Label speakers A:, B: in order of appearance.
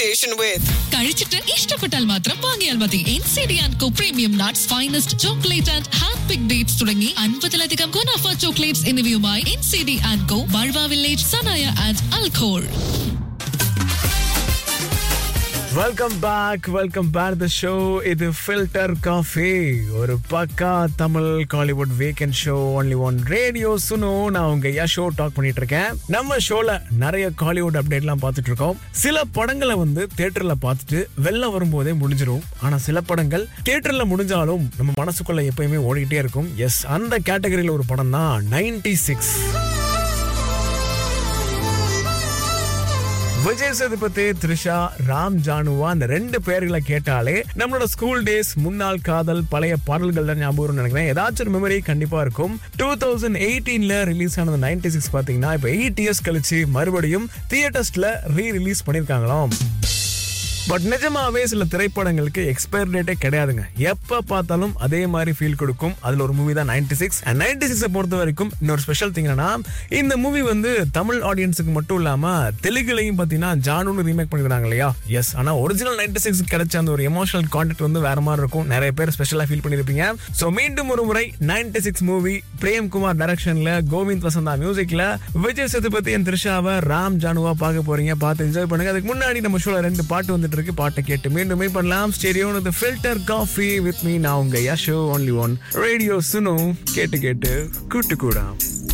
A: association with.
B: കഴിച്ചിട്ട് ഇഷ്ടപ്പെട്ടാൽ മാത്രം വാങ്ങിയാൽ മതി. NCD & Co premium nuts, finest chocolate and hand pick dates തുടങ്ങി 50-ലധികം ഗുണാഫ ചോക്ലേറ്റ്സ് എന്നിവയുമായി NCD & Co ബൾവ village, Sanaya and അൽഖോൾ.
C: Welcome back the show. இது ஃபில்டர் காஃபி, ஒரு பக்கா Tamil Kollywood weekend show only one radio சுனோ. நான் உங்க ஷோ டாக் பண்ணிட்டு இருக்கேன். நம்ம ஷோல நிறைய காலிவுட் அப்டேட்லாம் பார்த்துட்டு இருக்கோம். சில படங்களை வந்து தியேட்டர்ல பார்த்துட்டு வெளில வரும்போதே முடிஞ்சிடும். ஆனா சில படங்கள் தியேட்டர்ல முடிஞ்சாலும் நம்ம மனசுக்குள்ள எப்பயுமே ஓடிக்கிட்டே இருக்கும். எஸ், அந்த கேட்டகரியில ஒரு படம் தான் 96. விஜய் சேதுபதி, த்ரிஷா, ராம் ஜானுவா, அந்த 2 பேர்களை கேட்டாலே நம்மளோட ஸ்கூல் டேஸ், முன்னாள் காதல், பழைய பாடல்கள் தான் ஞாபகம் நினைக்கிறேன். ஏதாச்சும் ஒரு மெமரி கண்டிப்பா இருக்கும். 2018ல ரிலீஸ் ஆனது 96 பாத்தீங்கன்னா இப்ப 8 இயர்ஸ் கழிச்சு மறுபடியும் தியேட்டர்ஸ்ல ரீ-ரிலீஸ் பண்ணிருக்காங்களாம். பட் நிஜமாவே சில திரைப்படங்களுக்கு எக்ஸ்பயர் டேட்டே கிடையாதுங்க. எப்ப பார்த்தாலும் அதே மாதிரி ஃபீல் கொடுக்கும். அதுல ஒரு மூவி தான் 96. 96 பொறுத்த வரைக்கும் இன்னொரு ஸ்பெஷல் திங் என்னன்னா, இந்த மூவி வந்து தமிழ் ஆடியன்ஸுக்கு மட்டும் இல்லாம தெலுங்குலையும் பாத்தீங்கன்னா ஜானுன்னு ரீமேக் பண்ணிருக்காங்க இல்லையா? எஸ், ஆனா ஒரிஜினல் 96 கிடைச்ச அந்த ஒரு எமோஷனல் கான்டெக்ட் வந்து வேற மாதிரி இருக்கும். நிறைய பேர் ஸ்பெஷலா ஃபீல் பண்ணிருப்பீங்க. சோ மீண்டும் ஒரு முறை 96 மூவி பிரேம்குமார் டைரக்ஷன்ல, கோவிந்த் வசந்தா மியூசிக்ல விஜய் சேதுபதி அண்ட் த்ரிஷாவை ராம் ஜானுவா பார்க்க போறீங்க. பார்த்து என்ஜாய் பண்ணுங்க. அதுக்கு முன்னாடி நம்ம ஷோல 2 பாட்டு வந்துட்டு இருக்கு. பாட்டை கேட்டு மீண்டும் பண்ணலாம். ஸ்டேடியோ with filter coffee with me. நான் உங்க ஷோ ஒன்லி ஒன் ரேடியோ சுனோ. கேட்டு கூட்டு கூடா.